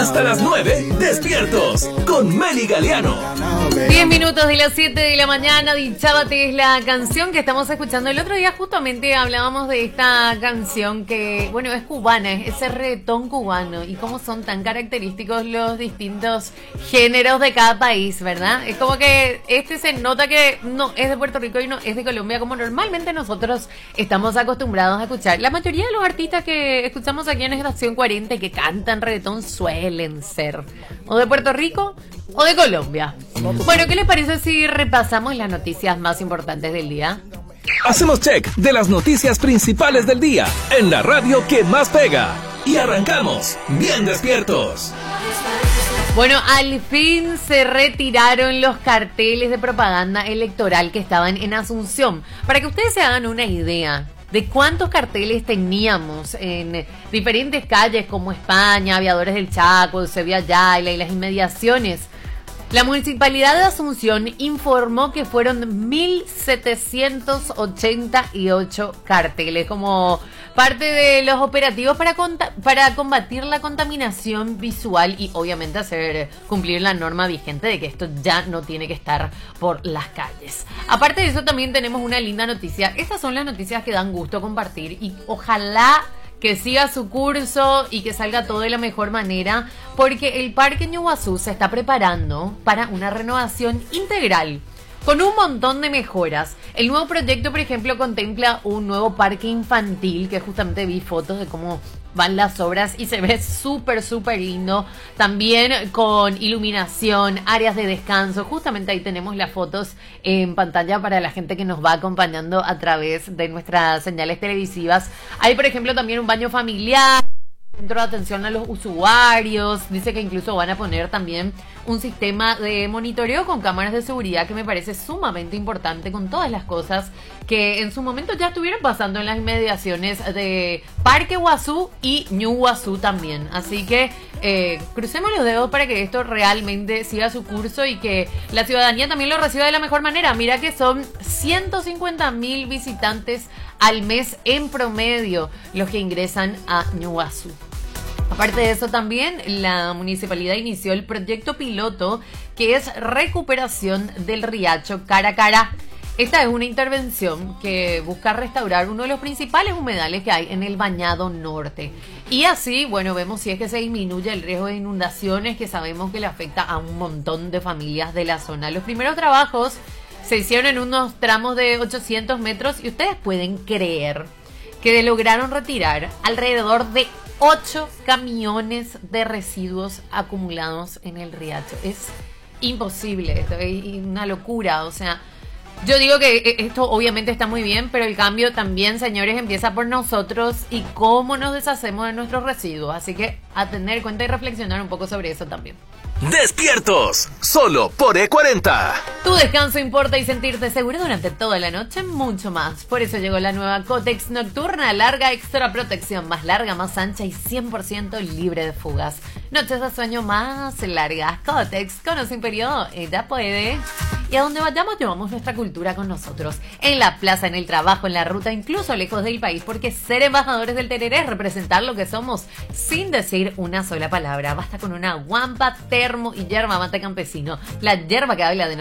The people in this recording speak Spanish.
Hasta las 9, despiertos con Meli Galeano. 10 minutos de las 7 de la mañana, Dichábate es la canción que estamos escuchando. El otro día justamente hablábamos de esta canción que, bueno, es cubana, es ese reggaetón cubano y cómo son tan característicos los distintos géneros de cada país, ¿verdad? Es como que se nota que no es de Puerto Rico y no es de Colombia, como normalmente nosotros estamos acostumbrados a escuchar. La mayoría de los artistas que escuchamos aquí en Estación 40 y que cantan reggaetón suelen ser o de Puerto Rico o de Colombia. Bueno, ¿qué les parece si repasamos las noticias más importantes del día? Hacemos check de las noticias principales del día en la radio que más pega. Y arrancamos bien despiertos. Bueno, al fin se retiraron los carteles de propaganda electoral que estaban en Asunción. Para que ustedes se hagan una idea de cuántos carteles teníamos en diferentes calles como España, Aviadores del Chaco, Sevilla Yayla y las inmediaciones. La Municipalidad de Asunción informó que fueron 1.788 carteles como parte de los operativos para combatir la contaminación visual y obviamente hacer cumplir la norma vigente de que esto ya no tiene que estar por las calles. Aparte de eso también tenemos una linda noticia. Estas son las noticias que dan gusto compartir y ojalá que siga su curso y que salga todo de la mejor manera, porque el Parque Ñuguazú se está preparando para una renovación integral, con un montón de mejoras. El nuevo proyecto, por ejemplo, contempla un nuevo parque infantil, que justamente vi fotos de cómo van las obras y se ve súper lindo, también con iluminación, áreas de descanso. Justamente ahí tenemos las fotos en pantalla para la gente que nos va acompañando a través de nuestras señales televisivas. Hay, por ejemplo, también un baño familiar, centro de atención a los usuarios. Dice que incluso van a poner también un sistema de monitoreo con cámaras de seguridad, que me parece sumamente importante con todas las cosas que en su momento ya estuvieron pasando en las inmediaciones de Parque Guazú y Ñuguazú también. Así que crucemos los dedos para que esto realmente siga su curso y que la ciudadanía también lo reciba de la mejor manera. Mira que son 150.000 visitantes al mes en promedio los que ingresan a Ñuguazú. Aparte de eso también la municipalidad inició el proyecto piloto que es recuperación del riacho Caracara. Esta es una intervención que busca restaurar uno de los principales humedales que hay en el Bañado Norte. Y así, bueno, vemos si es que se disminuye el riesgo de inundaciones que sabemos que le afecta a un montón de familias de la zona. Los primeros trabajos se hicieron en unos tramos de 800 metros y ustedes pueden creer que lograron retirar alrededor de 8 camiones de residuos acumulados en el riacho. Es imposible esto, es una locura, o sea, yo digo que esto obviamente está muy bien, pero el cambio también, señores, empieza por nosotros y cómo nos deshacemos de nuestros residuos. Así que a tener en cuenta y reflexionar un poco sobre eso también. Despiertos, solo por E40. Tu descanso importa y sentirte seguro durante toda la noche, mucho más. Por eso llegó la nueva Kotex Nocturna, larga extra protección, más larga, más ancha y 100% libre de fugas. Noches de sueño más largas. Kotex, con o sin periodo, ella puede. Y a donde vayamos llevamos nuestra cultura con nosotros. En la plaza, en el trabajo, en la ruta, incluso lejos del país. Porque ser embajadores del tereré es representar lo que somos sin decir una sola palabra. Basta con una guampa, termo y yerba mate campesino. La yerba que habla de